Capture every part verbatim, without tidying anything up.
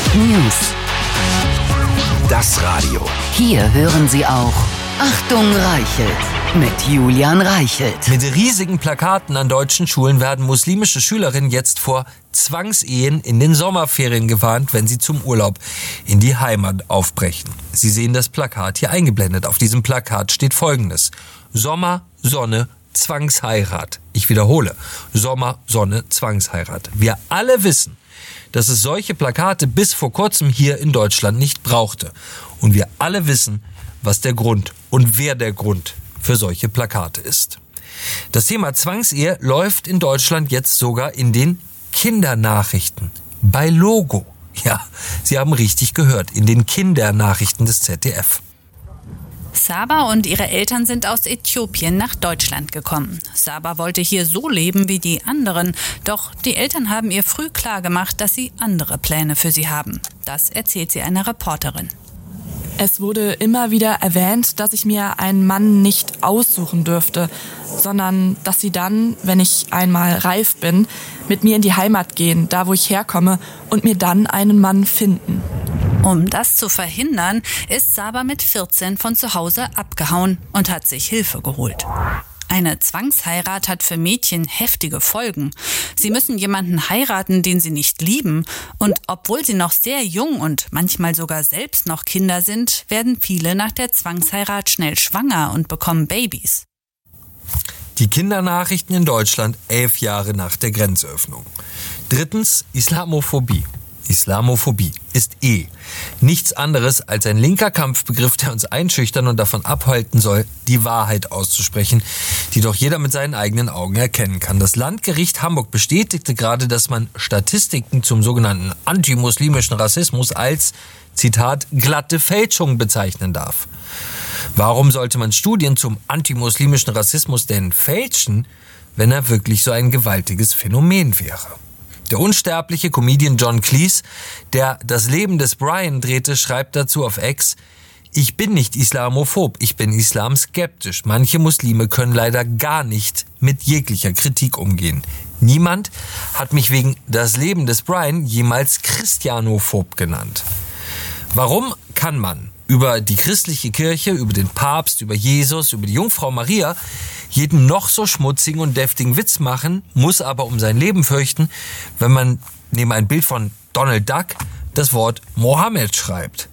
News. Das Radio. Hier hören Sie auch Achtung Reichelt mit Julian Reichelt. Mit riesigen Plakaten an deutschen Schulen werden muslimische Schülerinnen jetzt vor Zwangsehen in den Sommerferien gewarnt, wenn sie zum Urlaub in die Heimat aufbrechen. Sie sehen das Plakat hier eingeblendet. Auf diesem Plakat steht Folgendes: Sommer, Sonne, Zwangsheirat. Ich wiederhole: Sommer, Sonne, Zwangsheirat. Wir alle wissen, dass es solche Plakate bis vor kurzem hier in Deutschland nicht brauchte. Und wir alle wissen, was der Grund und wer der Grund für solche Plakate ist. Das Thema Zwangsehe läuft in Deutschland jetzt sogar in den Kindernachrichten bei Logo. Ja, Sie haben richtig gehört, in den Kindernachrichten des Z D F. Saba und ihre Eltern sind aus Äthiopien nach Deutschland gekommen. Saba wollte hier so leben wie die anderen, doch die Eltern haben ihr früh klargemacht, dass sie andere Pläne für sie haben. Das erzählt sie einer Reporterin. Es wurde immer wieder erwähnt, dass ich mir einen Mann nicht aussuchen dürfte, sondern dass sie dann, wenn ich einmal reif bin, mit mir in die Heimat gehen, da wo ich herkomme, und mir dann einen Mann finden. Um das zu verhindern, ist Saba mit vierzehn von zu Hause abgehauen und hat sich Hilfe geholt. Eine Zwangsheirat hat für Mädchen heftige Folgen. Sie müssen jemanden heiraten, den sie nicht lieben. Und obwohl sie noch sehr jung und manchmal sogar selbst noch Kinder sind, werden viele nach der Zwangsheirat schnell schwanger und bekommen Babys. Die Kindernachrichten in Deutschland elf Jahre nach der Grenzöffnung. Drittens, Islamophobie. Islamophobie ist eh nichts anderes als ein linker Kampfbegriff, der uns einschüchtern und davon abhalten soll, die Wahrheit auszusprechen, die doch jeder mit seinen eigenen Augen erkennen kann. Das Landgericht Hamburg bestätigte gerade, dass man Statistiken zum sogenannten antimuslimischen Rassismus als, Zitat, glatte Fälschung bezeichnen darf. Warum sollte man Studien zum antimuslimischen Rassismus denn fälschen, wenn er wirklich so ein gewaltiges Phänomen wäre? Der unsterbliche Comedian John Cleese, der das Leben des Brian drehte, schreibt dazu auf X: Ich bin nicht islamophob, ich bin islamskeptisch. Manche Muslime können leider gar nicht mit jeglicher Kritik umgehen. Niemand hat mich wegen das Leben des Brian jemals christianophob genannt. Warum kann man über die christliche Kirche, über den Papst, über Jesus, über die Jungfrau Maria jeden noch so schmutzigen und deftigen Witz machen, muss aber um sein Leben fürchten, wenn man neben ein Bild von Donald Duck das Wort Mohammed schreibt?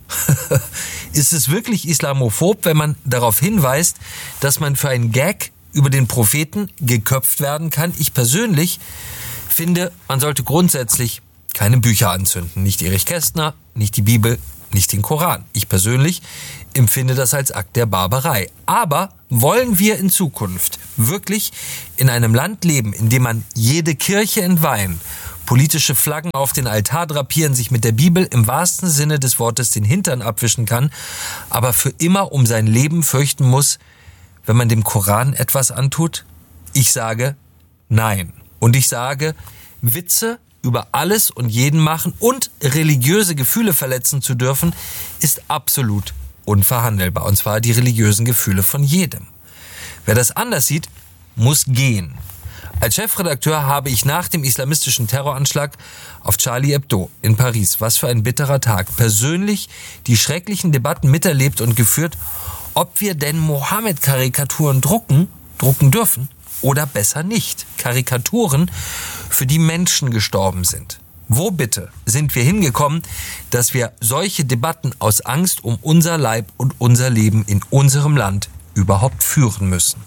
Ist es wirklich islamophob, wenn man darauf hinweist, dass man für einen Gag über den Propheten geköpft werden kann? Ich persönlich finde, man sollte grundsätzlich keine Bücher anzünden. Nicht Erich Kästner, nicht die Bibel, nicht den Koran. Ich persönlich empfinde das als Akt der Barbarei. Aber wollen wir in Zukunft wirklich in einem Land leben, in dem man jede Kirche entweihen, politische Flaggen auf den Altar drapieren, sich mit der Bibel im wahrsten Sinne des Wortes den Hintern abwischen kann, aber für immer um sein Leben fürchten muss, wenn man dem Koran etwas antut? Ich sage nein. Und ich sage, Witze über alles und jeden machen und religiöse Gefühle verletzen zu dürfen, ist absolut unverhandelbar. Und zwar die religiösen Gefühle von jedem. Wer das anders sieht, muss gehen. Als Chefredakteur habe ich nach dem islamistischen Terroranschlag auf Charlie Hebdo in Paris, was für ein bitterer Tag, persönlich die schrecklichen Debatten miterlebt und geführt, ob wir denn Mohammed-Karikaturen drucken, drucken dürfen oder besser nicht. Karikaturen, für die Menschen gestorben sind. Wo bitte sind wir hingekommen, dass wir solche Debatten aus Angst um unser Leib und unser Leben in unserem Land überhaupt führen müssen?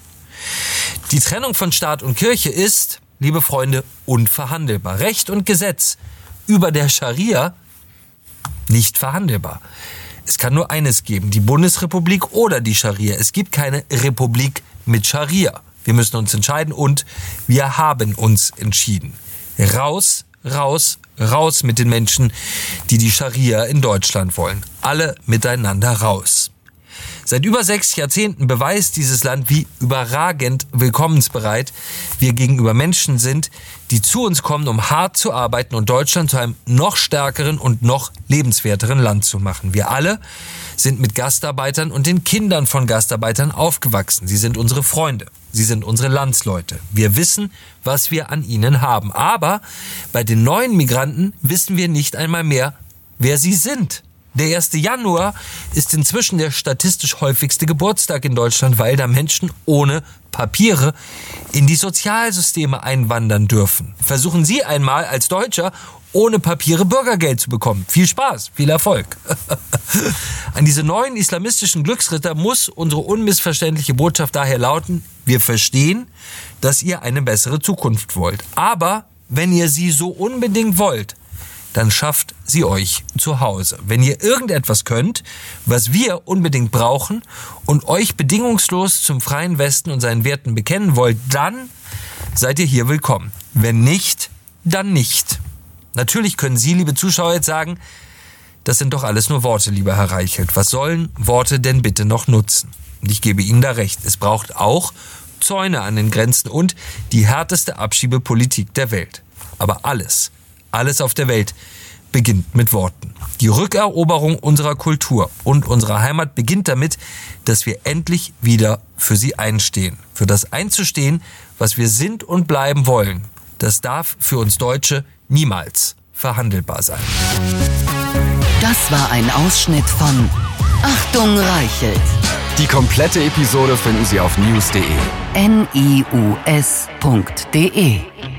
Die Trennung von Staat und Kirche ist, liebe Freunde, unverhandelbar. Recht und Gesetz über der Scharia nicht verhandelbar. Es kann nur eines geben, die Bundesrepublik oder die Scharia. Es gibt keine Republik mit Scharia. Wir müssen uns entscheiden und wir haben uns entschieden. Raus, raus, raus mit den Menschen, die die Scharia in Deutschland wollen. Alle miteinander raus. Seit über sechs Jahrzehnten beweist dieses Land, wie überragend willkommensbereit wir gegenüber Menschen sind, die zu uns kommen, um hart zu arbeiten und Deutschland zu einem noch stärkeren und noch lebenswerteren Land zu machen. Wir alle sind mit Gastarbeitern und den Kindern von Gastarbeitern aufgewachsen. Sie sind unsere Freunde. Sie sind unsere Landsleute. Wir wissen, was wir an ihnen haben. Aber bei den neuen Migranten wissen wir nicht einmal mehr, wer sie sind. Der erste Januar ist inzwischen der statistisch häufigste Geburtstag in Deutschland, weil da Menschen ohne Papiere in die Sozialsysteme einwandern dürfen. Versuchen Sie einmal als Deutscher ohne Papiere Bürgergeld zu bekommen. Viel Spaß, viel Erfolg. An diese neuen islamistischen Glücksritter muss unsere unmissverständliche Botschaft daher lauten: Wir verstehen, dass ihr eine bessere Zukunft wollt. Aber wenn ihr sie so unbedingt wollt, dann schafft sie euch zu Hause. Wenn ihr irgendetwas könnt, was wir unbedingt brauchen und euch bedingungslos zum freien Westen und seinen Werten bekennen wollt, dann seid ihr hier willkommen. Wenn nicht, dann nicht. Natürlich können Sie, liebe Zuschauer, jetzt sagen, das sind doch alles nur Worte, lieber Herr Reichelt. Was sollen Worte denn bitte noch nutzen? Und ich gebe Ihnen da recht. Es braucht auch Zäune an den Grenzen und die härteste Abschiebepolitik der Welt. Aber alles, alles auf der Welt beginnt mit Worten. Die Rückeroberung unserer Kultur und unserer Heimat beginnt damit, dass wir endlich wieder für sie einstehen. Für das einzustehen, was wir sind und bleiben wollen. Das darf für uns Deutsche niemals verhandelbar sein. Das war ein Ausschnitt von Achtung Reichelt. Die komplette Episode finden Sie auf news punkt de. N I U S punkt de